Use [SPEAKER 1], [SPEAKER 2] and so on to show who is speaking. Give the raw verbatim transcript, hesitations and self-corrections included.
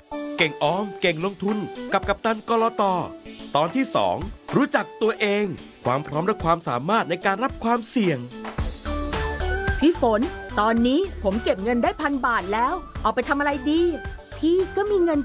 [SPEAKER 1] เก่งออมเก่งลงทุนกับกัปตันกลตตอนที่สองรู้จักตัวเองความพร้อมและความสามารถในการรับความเสี่ยง
[SPEAKER 2] พี่ฝนตอนนี้ผมเก็บเงินได้พันบาทแล้วเอาไปทำอะไรดีพี่ก็มีเงิน